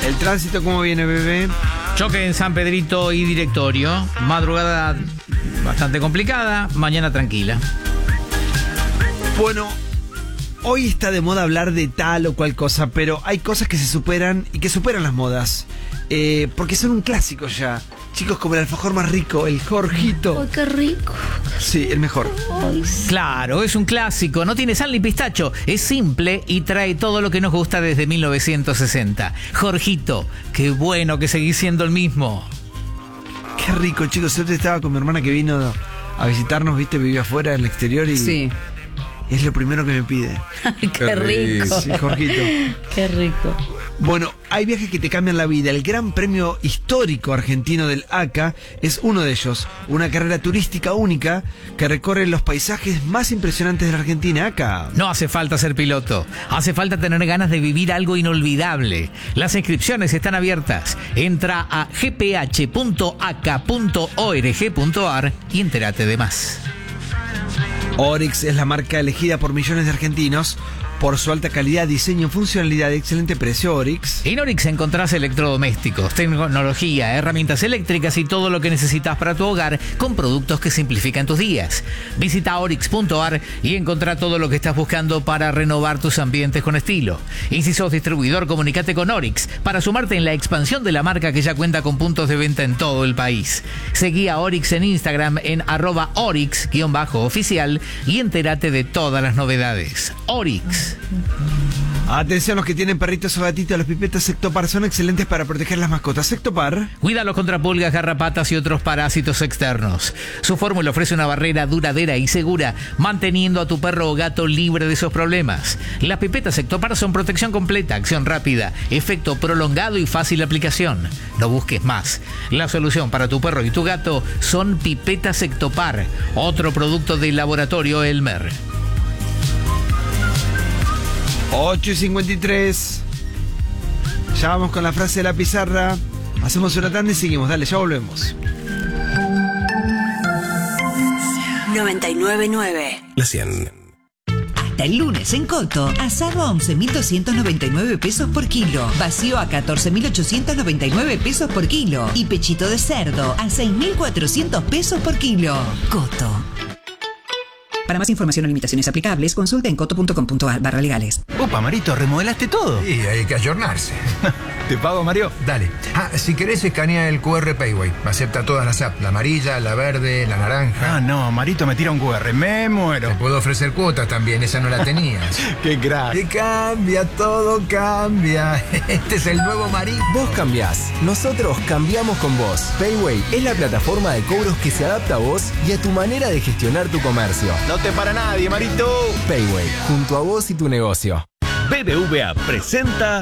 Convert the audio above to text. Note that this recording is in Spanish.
¿El tránsito cómo viene, bebé? Choque en San Pedrito y Directorio. Madrugada bastante complicada, mañana tranquila. Bueno, hoy está de moda hablar de tal o cual cosa, pero hay cosas que se superan y que superan las modas. Porque son un clásico ya. Chicos, como el alfajor más rico, el Jorgito. ¡Ay, qué rico! Sí, el mejor. Ay, sí. Claro, es un clásico, no tiene sal ni pistacho, es simple y trae todo lo que nos gusta desde 1960. Jorgito, qué bueno que seguís siendo el mismo. Qué rico, chicos. Yo estaba con mi hermana que vino a visitarnos, viste, vivía afuera en el exterior y Sí. es lo primero que me pide. Ay, qué rico. Sí, Jorgito. Qué rico. Bueno, hay viajes que te cambian la vida. El Gran Premio Histórico Argentino del ACA es uno de ellos. Una carrera turística única que recorre los paisajes más impresionantes de la Argentina. ACA. No hace falta ser piloto, hace falta tener ganas de vivir algo inolvidable. Las inscripciones están abiertas. Entra a gph.aca.org.ar y entérate de más. Oryx es la marca elegida por millones de argentinos por su alta calidad, diseño, funcionalidad y excelente precio. Oryx. En Oryx encontrás electrodomésticos, tecnología, herramientas eléctricas y todo lo que necesitas para tu hogar con productos que simplifican tus días. Visita oryx.ar y encontrá todo lo que estás buscando para renovar tus ambientes con estilo. Y si sos distribuidor, comunicate con Oryx para sumarte en la expansión de la marca que ya cuenta con puntos de venta en todo el país. Seguí a Oryx en Instagram en @oryx_oficial y entérate de todas las novedades. Oryx. Atención los que tienen perritos o gatitos, los pipetas Sectopar son excelentes para proteger las mascotas. Sectopar. Cuídalos contra pulgas, garrapatas y otros parásitos externos. Su fórmula ofrece una barrera duradera y segura, manteniendo a tu perro o gato libre de esos problemas. Las pipetas Sectopar son protección completa, acción rápida, efecto prolongado y fácil aplicación. No busques más. La solución para tu perro y tu gato son pipetas Sectopar, otro producto del laboratorio Elmer. 8:53. Ya vamos con la frase de la pizarra. Hacemos una tanda y seguimos. Dale, ya volvemos. 99.9. La 100. Hasta el lunes en Coto, asado a 11.299 pesos por kilo, vacío a 14.899 pesos por kilo y pechito de cerdo a 6.400 pesos por kilo. Coto. Para más información o limitaciones aplicables, consulta en coto.com.ar/legales. Opa, Marito, remodelaste todo. Y hay que ayornarse. ¿Te pago, Mario? Dale. Si querés, escanea el QR Payway. Acepta todas las apps. La amarilla, la verde, la naranja. Ah, no, Marito me tira un QR. Me muero. Te puedo ofrecer cuotas también. Esa no la tenías. Qué crack. Que cambia, todo cambia. Este es el nuevo Marito. Vos cambiás, nosotros cambiamos con vos. Payway es la plataforma de cobros que se adapta a vos y a tu manera de gestionar tu comercio. No te para nadie, Marito. Payway, junto a vos y tu negocio. BBVA presenta